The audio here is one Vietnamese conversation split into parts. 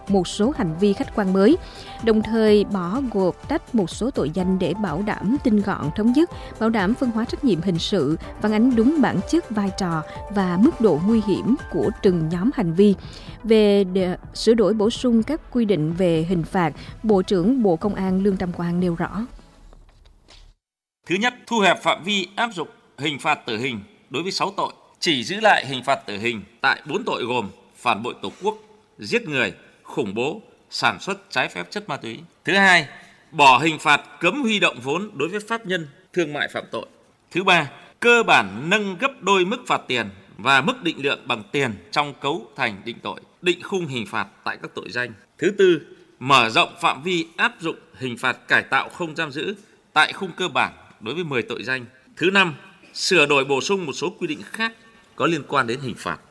một số hành vi khách quan mới, đồng thời bỏ gột tách một số tội danh để bảo đảm tinh gọn thống nhất, bảo đảm phân hóa trách nhiệm hình sự, phản ánh đúng bản chất, vai trò và mức độ nguy hiểm của từng nhóm hành vi. Về sửa đổi bổ sung các quy định về hình phạt, Bộ trưởng Bộ Công an Lương Tam Quang nêu rõ. Thứ nhất, thu hẹp phạm vi áp dụng hình phạt tử hình đối với 6 tội, chỉ giữ lại hình phạt tử hình tại 4 tội gồm phản bội Tổ quốc, giết người, khủng bố, sản xuất trái phép chất ma túy. Thứ hai, bỏ hình phạt cấm huy động vốn đối với pháp nhân thương mại phạm tội. Thứ ba, cơ bản nâng gấp đôi mức phạt tiền và mức định lượng bằng tiền trong cấu thành định tội, định khung hình phạt tại các tội danh. Thứ tư, mở rộng phạm vi áp dụng hình phạt cải tạo không giam giữ tại khung cơ bản đối với 10 tội danh. Thứ năm, sửa đổi bổ sung một số quy định khác có liên quan đến hình phạt.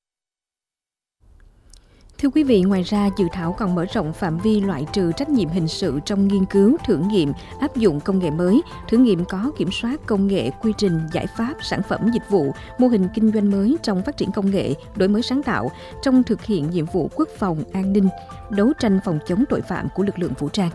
Thưa quý vị, ngoài ra, dự thảo còn mở rộng phạm vi loại trừ trách nhiệm hình sự trong nghiên cứu, thử nghiệm, áp dụng công nghệ mới, thử nghiệm có kiểm soát công nghệ, quy trình, giải pháp, sản phẩm, dịch vụ, mô hình kinh doanh mới trong phát triển công nghệ, đổi mới sáng tạo, trong thực hiện nhiệm vụ quốc phòng, an ninh, đấu tranh phòng chống tội phạm của lực lượng vũ trang.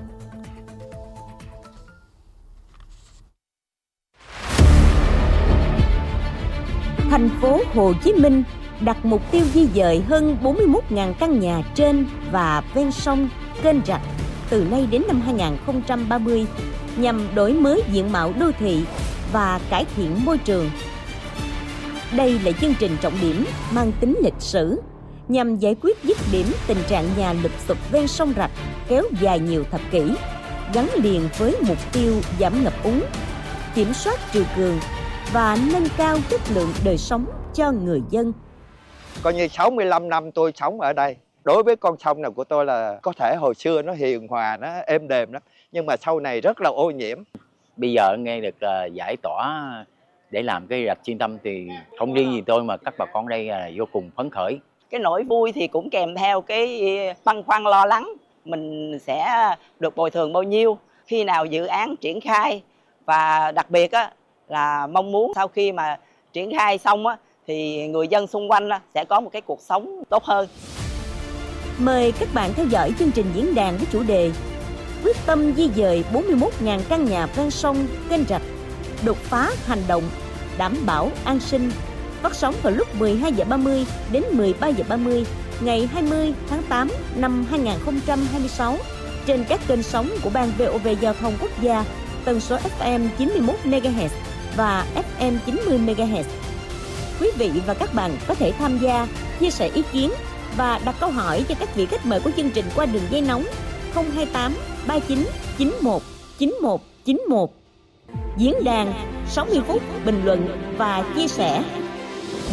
Thành phố Hồ Chí Minh đặt mục tiêu di dời hơn 41.000 căn nhà trên và ven sông, kênh rạch từ nay đến năm 2030 nhằm đổi mới diện mạo đô thị và cải thiện môi trường. Đây là chương trình trọng điểm mang tính lịch sử nhằm giải quyết dứt điểm tình trạng nhà lụp xụp ven sông rạch kéo dài nhiều thập kỷ, gắn liền với mục tiêu giảm ngập úng, kiểm soát triều cường và nâng cao chất lượng đời sống cho người dân. Coi như 65 năm tôi sống ở đây. Đối với con sông này của tôi là có thể hồi xưa nó hiền hòa, nó êm đềm lắm, nhưng mà sau này rất là ô nhiễm. Bây giờ nghe được giải tỏa để làm cái rạch xuyên tâm thì không riêng gì tôi mà các bà con đây vô cùng phấn khởi. Cái nỗi vui thì cũng kèm theo cái băn khoăn lo lắng, mình sẽ được bồi thường bao nhiêu, khi nào dự án triển khai, và đặc biệt là mong muốn sau khi mà triển khai xong thì người dân xung quanh sẽ có một cái cuộc sống tốt hơn. Mời các bạn theo dõi chương trình diễn đàn với chủ đề quyết tâm di dời 41.000 căn nhà ven sông, kênh rạch, đột phá hành động, đảm bảo an sinh, phát sóng vào lúc 12:30 đến 13:30 ngày 20 tháng 8 năm 2026 trên các kênh sóng của Ban VOV Giao thông Quốc gia, tần số FM 91 MHz và FM 90 MHz. Quý vị và các bạn có thể tham gia, chia sẻ ý kiến và đặt câu hỏi cho các vị khách mời của chương trình qua đường dây nóng 028 39 91 91 91. Diễn đàn 60 phút bình luận và chia sẻ.